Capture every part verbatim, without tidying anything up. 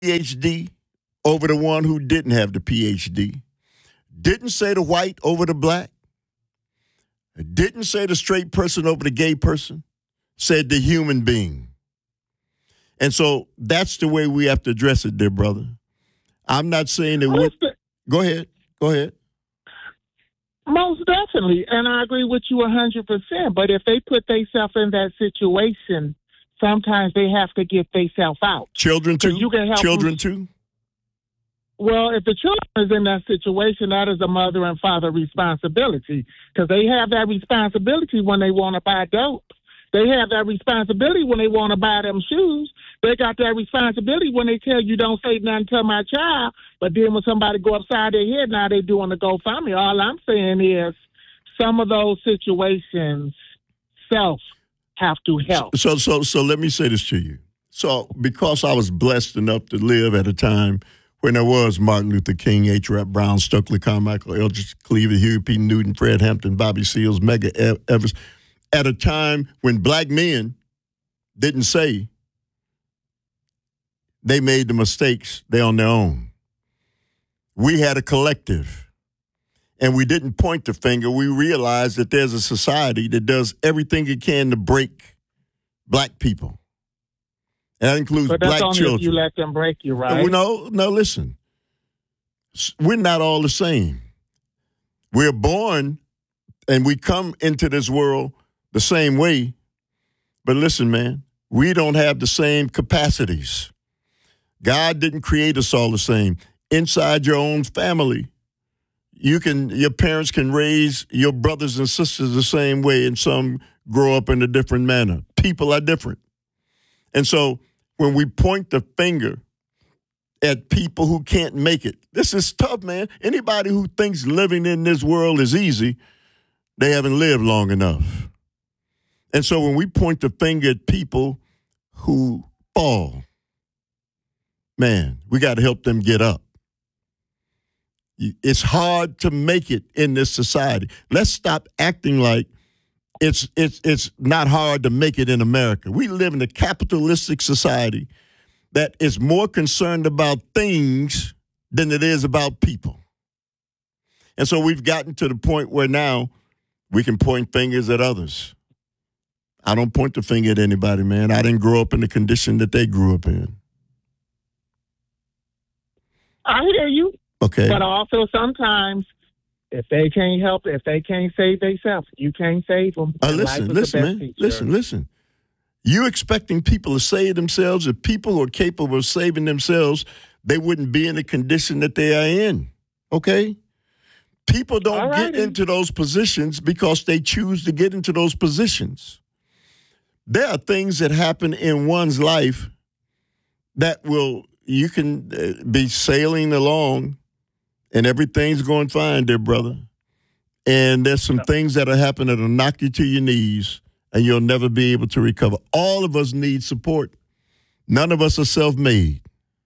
P H D over the one who didn't have the P H D. Didn't say the white over the black. Didn't say the straight person over the gay person. Said the human being. And so that's the way we have to address it, dear brother. I'm not saying that we Go ahead. Go ahead. Most definitely. And I agree with you one hundred percent. But if they put themselves in that situation, sometimes they have to get themselves out. Children too? You can help Children them. too? Well, if the children is in that situation, that is a mother and father responsibility because they have that responsibility when they want to buy dope. They have that responsibility when they want to buy them shoes. They got that responsibility when they tell you don't say nothing to my child, but then when somebody go upside their head, now they doing the GoFundMe. All I'm saying is some of those situations self have to help. So, so, so let me say this to you. So because I was blessed enough to live at a time when there was Martin Luther King, H. Rap Brown, Stokely Carmichael, Eldridge Cleaver, Huey P. Newton, Fred Hampton, Bobby Seals, Medgar Evers, at a time when black men didn't say they made the mistakes, they on their own. We had a collective, and we didn't point the finger. We realized that there's a society that does everything it can to break black people. And that includes but that's black only children. If you let them break you, right? No, no, listen. We're not all the same. We're born and we come into this world the same way. But listen, man, we don't have the same capacities. God didn't create us all the same. Inside your own family, you can, your parents can raise your brothers and sisters the same way, and some grow up in a different manner. People are different. And so when we point the finger at people who can't make it, this is tough, man. Anybody who thinks living in this world is easy, they haven't lived long enough. And so when we point the finger at people who fall, man, we got to help them get up. It's hard to make it in this society. Let's stop acting like it's it's it's not hard to make it in America. We live in a capitalistic society that is more concerned about things than it is about people. And so we've gotten to the point where now we can point fingers at others. I don't point the finger at anybody, man. I didn't grow up in the condition that they grew up in. I hear you. Okay. But also sometimes if they can't help, if they can't save themselves, you can't save them. Uh, listen, listen, man. Teacher. Listen, listen. You expecting people to save themselves? If people who are capable of saving themselves, they wouldn't be in the condition that they are in. Okay? People don't get into those positions because they choose to get into those positions. There are things that happen in one's life that will, you can be sailing along and everything's going fine, dear brother. And there's some things that will happen that will knock you to your knees and you'll never be able to recover. All of us need support. None of us are self-made.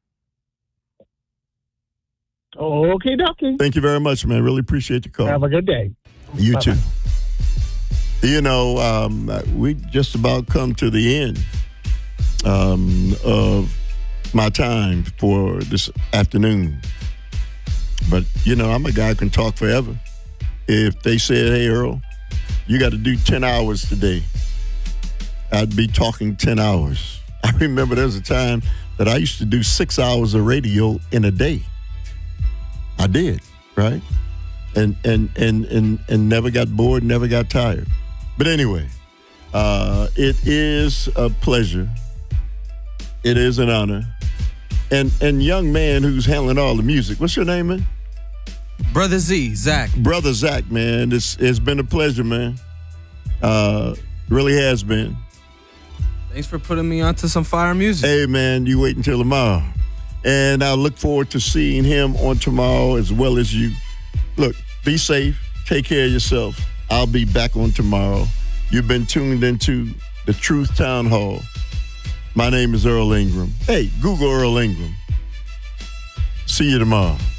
Okay, dokie. Thank you very much, man. Really appreciate the call. Have a good day. You Bye-bye. too. You know, um, we just about come to the end um, of my time for this afternoon. But, you know, I'm a guy who can talk forever. If they said, hey, Earl, you got to do ten hours today, I'd be talking ten hours. I remember there was a time that I used to do six hours of radio in a day. I did, right? And and and and and never got bored, never got tired. But anyway, uh, it is a pleasure. It is an honor. And and young man who's handling all the music, what's your name, man? Brother Z, Zach. Brother Zach, man. It's it's been a pleasure, man. Uh, really has been. Thanks for putting me onto some fire music. Hey, man, you wait until tomorrow. And I look forward to seeing him on tomorrow as well as you. Look, be safe. Take care of yourself. I'll be back on tomorrow. You've been tuned into the Truth Town Hall. My name is Earl Ingram. Hey, Google Earl Ingram. See you tomorrow.